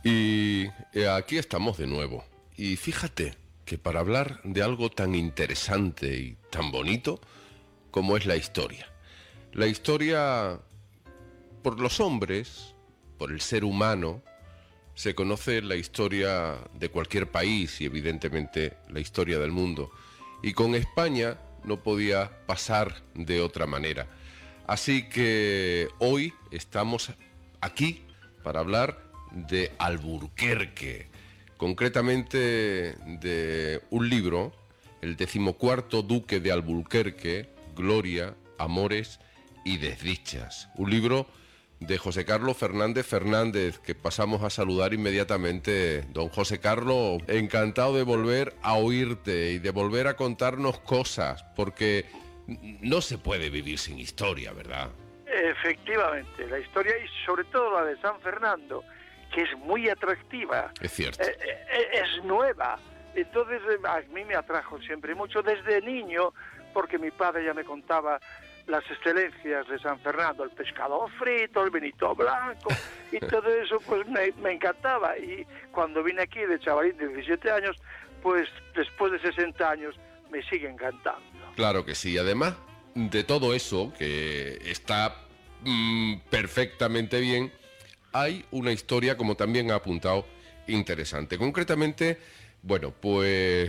Y aquí estamos de nuevo. Y fíjate que para hablar de algo tan interesante y tan bonito como es la historia. La historia, por los hombres, por el ser humano, se conoce la historia de cualquier país y evidentemente la historia del mundo. Y con España no podía pasar de otra manera. Así que hoy estamos aquí para hablar de Alburquerque, concretamente de un libro, el 14º Duque de Alburquerque, Gloria, Amores y Desdichas. Un libro de José Carlos Fernández Fernández, que pasamos a saludar inmediatamente. Don José Carlos, encantado de volver a oírte y de volver a contarnos cosas, porque no se puede vivir sin historia, ¿verdad? Efectivamente, la historia y sobre todo la de San Fernando, que es muy atractiva. Es cierto. Es nueva. Entonces a mí me atrajo siempre mucho desde niño, porque mi padre ya me contaba las excelencias de San Fernando, el pescado frito, el vinito blanco, y todo eso pues me encantaba. Y cuando vine aquí de chavalín de 17 años, pues después de 60 años me sigue encantando. Claro que sí, además de todo eso, que está perfectamente bien, hay una historia, como también ha apuntado, interesante. Concretamente, bueno, pues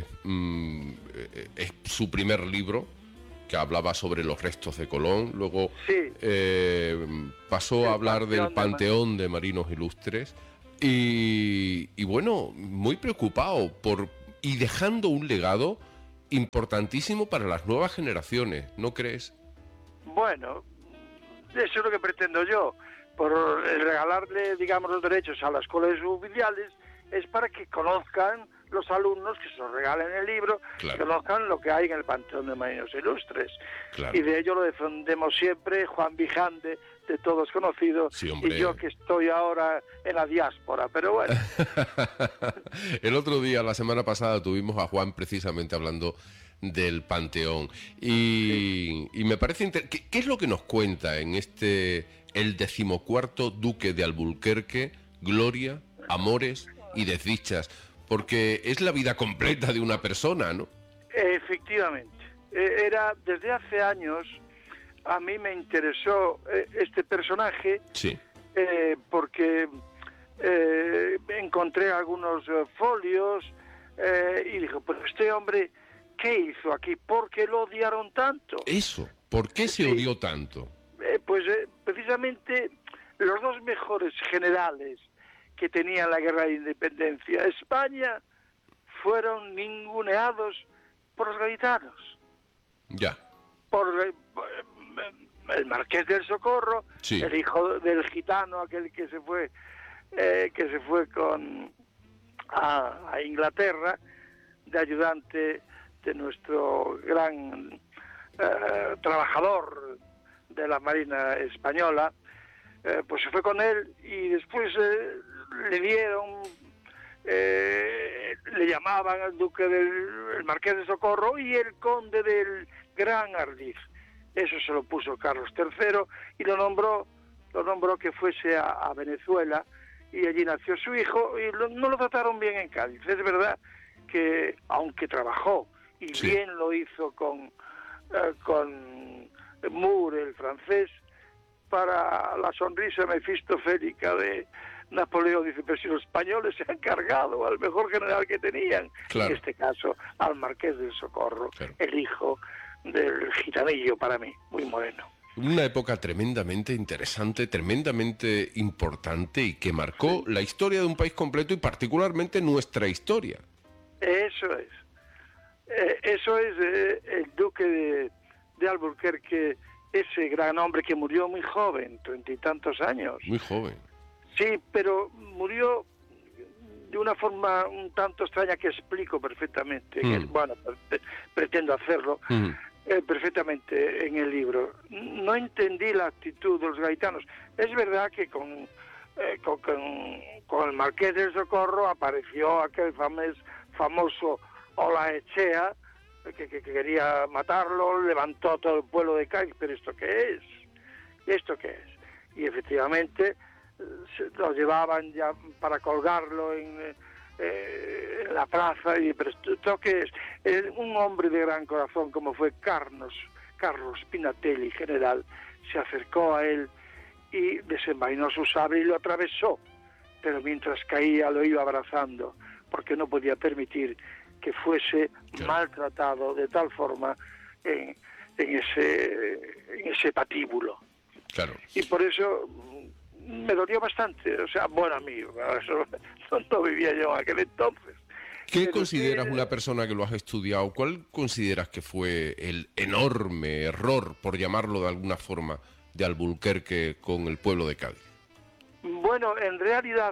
es su primer libro, que hablaba sobre los restos de Colón, luego sí. Pasó a hablar del Panteón de Marinos Ilustres, y bueno, muy preocupado y dejando un legado importantísimo para las nuevas generaciones, ¿no crees? Bueno, eso es lo que pretendo yo, por regalarle, digamos, los derechos a las colegios oficiales, es para que conozcan los alumnos, que se los regalen el libro, claro, que conozcan lo que hay en el Panteón de Marinos Ilustres. Claro. Y de ello lo defendemos siempre, Juan Vijande, de todos conocido, sí, y yo que estoy ahora en la diáspora, pero bueno. El otro día, la semana pasada, tuvimos a Juan precisamente hablando del Panteón. Y me parece ¿Qué es lo que nos cuenta en el 14º Duque de Alburquerque, Gloria, Amores y Desdichas? Porque es la vida completa de una persona, ¿no? Efectivamente. Desde hace años, a mí me interesó este personaje, sí, porque encontré algunos folios y dije, pues este hombre, ¿qué hizo aquí? ¿Por qué lo odiaron tanto? Eso, ¿por qué se odió tanto? Precisamente los dos mejores generales que tenía la guerra de independencia, España, fueron ninguneados por los gaditanos. Ya. Por el Marqués del Socorro, sí, el hijo del gitano, aquel que se fue a Inglaterra, de ayudante de nuestro gran trabajador de la Marina Española, pues se fue con él y después le dieron, le llamaban al duque el Marqués de Socorro y el conde del Gran Ardiz. Eso se lo puso Carlos III y lo nombró que fuese a Venezuela, y allí nació su hijo y no lo trataron bien en Cádiz. Es verdad que aunque trabajó y sí, bien lo hizo con Moore, el francés, para la sonrisa mefistofélica de Napoleón, dice, pero si los españoles se han cargado al mejor general que tenían, claro, en este caso al Marqués del Socorro, claro, el hijo del gitanillo, para mí, muy moreno. Una época tremendamente interesante, tremendamente importante y que marcó, sí, la historia de un país completo y particularmente nuestra historia. Eso es. El duque de Alburquerque, ese gran hombre que murió muy joven, 30 y tantos años. Muy joven. Sí, pero murió de una forma un tanto extraña que explico perfectamente. Bueno, pretendo hacerlo perfectamente en el libro. No entendí la actitud de los gaditanos. Es verdad que con el Marqués del Socorro apareció aquel famoso Olaechea, que quería matarlo, levantó a todo el pueblo de Cádiz, pero ¿esto qué es? ¿Esto qué es? Y efectivamente lo llevaban ya para colgarlo en la plaza, y pero esto que es un hombre de gran corazón como fue Carlos Pinatelli, general, se acercó a él y desenvainó su sable y lo atravesó, pero mientras caía lo iba abrazando, porque no podía permitir que fuese maltratado de tal forma en ese patíbulo. Claro. Y por eso me dolió bastante, o sea, bueno, a mí, eso no vivía yo en aquel entonces. ¿Qué consideras una persona que lo has estudiado? ¿Cuál consideras que fue el enorme error, por llamarlo de alguna forma, de Alburquerque con el pueblo de Cádiz? Bueno, en realidad,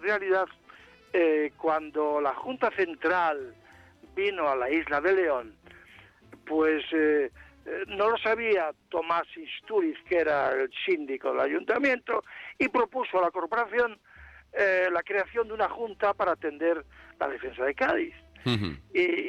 cuando la Junta Central vino a la isla de León, pues no lo sabía Tomás Istúriz, que era el síndico del ayuntamiento, y propuso a la corporación la creación de una junta para atender la defensa de Cádiz. Uh-huh.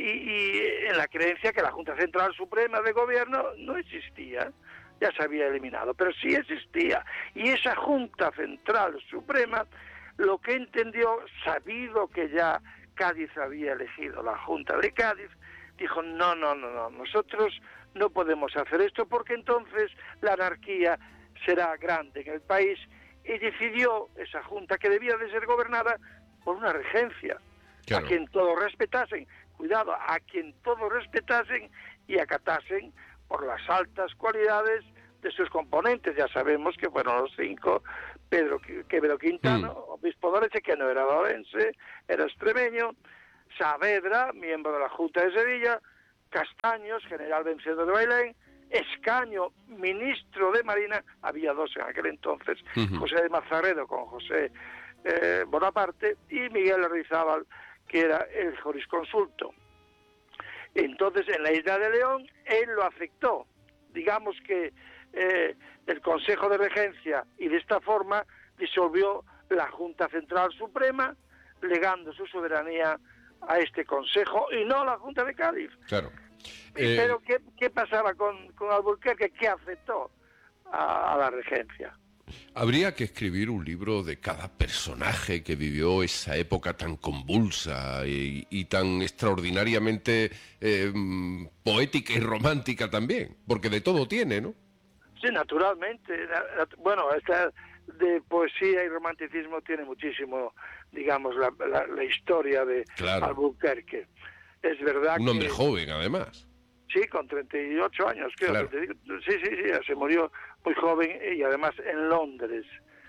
Y en la creencia que la Junta Central Suprema de Gobierno no existía, ya se había eliminado, pero sí existía. Y esa Junta Central Suprema, lo que entendió, sabido que ya Cádiz había elegido la Junta de Cádiz, dijo, no, nosotros no podemos hacer esto porque entonces la anarquía será grande en el país, y decidió esa Junta que debía de ser gobernada por una regencia, claro, a quien todos respetasen, cuidado, a quien todos respetasen y acatasen por las altas cualidades de sus componentes. Ya sabemos que fueron los 5, Quevedo Quintano, obispo de Orense, que no era orense, era extremeño, Saavedra, miembro de la Junta de Sevilla, Castaños, general vencedor de Bailén, Escaño, ministro de Marina, había 2 en aquel entonces, José de Mazarredo con José Bonaparte, y Miguel Rizábal, que era el jurisconsulto. Entonces, en la isla de León, él lo aceptó. Digamos que el Consejo de Regencia, y de esta forma disolvió la Junta Central Suprema, legando su soberanía a este Consejo y no a la Junta de Cádiz. Claro. Pero ¿qué pasaba con Alburquerque? Que aceptó a la regencia. Habría que escribir un libro de cada personaje que vivió esa época tan convulsa y tan extraordinariamente poética y romántica también, porque de todo tiene, ¿no? Sí, naturalmente. Bueno, de poesía y romanticismo tiene muchísimo, digamos, la historia de Alburquerque. Es verdad un hombre joven, además. Sí, con 38 años, creo. Claro. Sí, se murió muy joven, y además en Londres.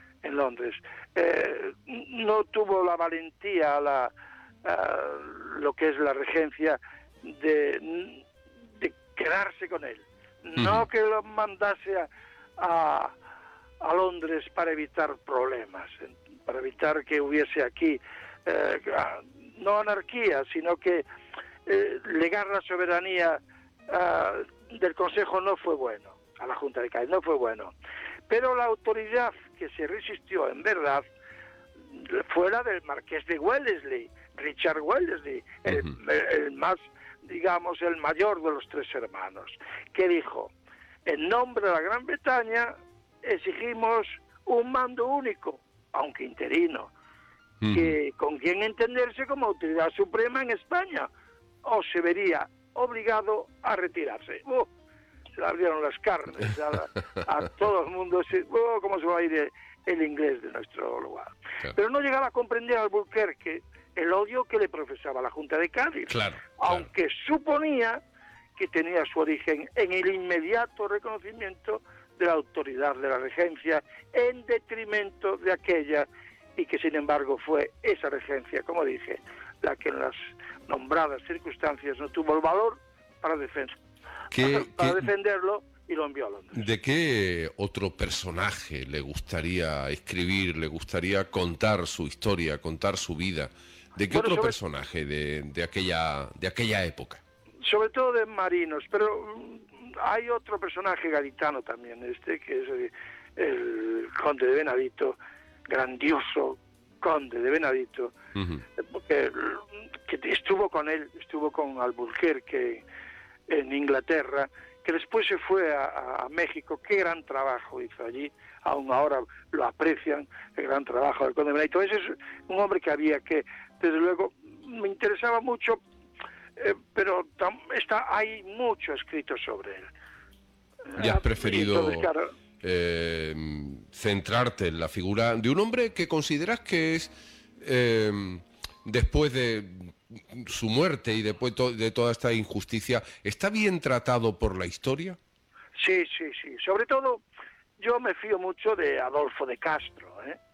No tuvo la valentía, lo que es la regencia, de quedarse con él. No que lo mandase a Londres para evitar problemas, para evitar que hubiese aquí, no anarquía, sino que legar la soberanía del Consejo no fue bueno, a la Junta de Cádiz no fue bueno, pero la autoridad que se resistió en verdad fue la del Marqués de Wellesley, Richard Wellesley, el más, digamos, el mayor de los 3 hermanos, que dijo, en nombre de la Gran Bretaña exigimos un mando único, aunque interino, que con quien entenderse como autoridad suprema en España, o se vería obligado a retirarse. Se le abrieron las carnes a todo el mundo. ¿Cómo se va a ir el inglés de nuestro lugar? Claro. Pero no llegaba a comprender a Alburquerque el odio que le profesaba la Junta de Cádiz, aunque suponía que tenía su origen en el inmediato reconocimiento de la autoridad de la regencia en detrimento de aquella, y que sin embargo fue esa regencia, como dije, la que en las nombradas circunstancias no tuvo el valor para defenderlo, y lo envió a Londres. ¿De qué otro personaje le gustaría escribir, le gustaría contar su historia, contar su vida? ¿De qué otro personaje de aquella época? Sobre todo de marinos, pero hay otro personaje gaditano también, que es el conde de Benedito, grandioso conde de Benedito, que estuvo con él, estuvo con Alburquerque en Inglaterra, que después se fue a México. Qué gran trabajo hizo allí, aún ahora lo aprecian, el gran trabajo del conde Benedicto. Ese es un hombre que había que, desde luego, me interesaba mucho, pero hay mucho escrito sobre él. Ya has preferido entonces, claro, centrarte en la figura de un hombre que consideras que es, después de su muerte y después de toda esta injusticia, ¿está bien tratado por la historia? Sí. Sobre todo, yo me fío mucho de Adolfo de Castro.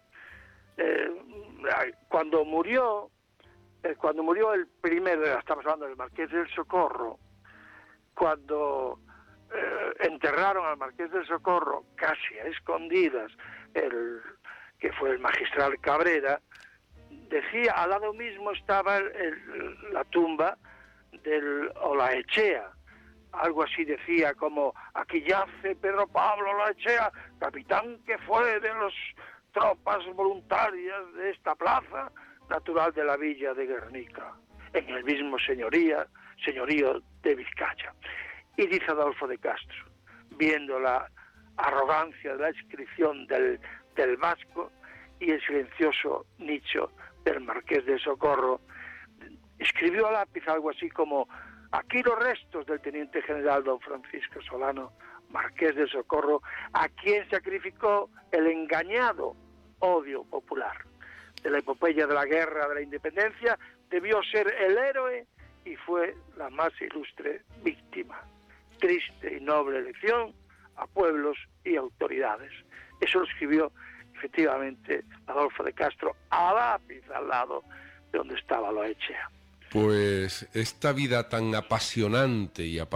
Cuando murió el primero, estamos hablando del Marqués del Socorro, cuando enterraron al Marqués del Socorro casi a escondidas, que fue el magistral Cabrera, decía, al lado mismo estaba la tumba del Olaechea, algo así decía como, aquí yace Pedro Pablo Olaechea, capitán que fue de las tropas voluntarias de esta plaza, natural de la villa de Guernica, en el mismo señorío de Vizcaya. Y dice Adolfo de Castro, viendo la arrogancia de la inscripción del vasco y el silencioso nicho del Marqués de Socorro, escribió a lápiz algo así como, aquí los restos del teniente general don Francisco Solano, Marqués de Socorro, a quien sacrificó el engañado odio popular. De la epopeya de la guerra de la independencia debió ser el héroe y fue la más ilustre víctima. Triste y noble lección a pueblos y autoridades. Eso lo escribió efectivamente Adolfo de Castro a lápiz al lado de donde estaba Olaechea. Pues esta vida tan apasionante y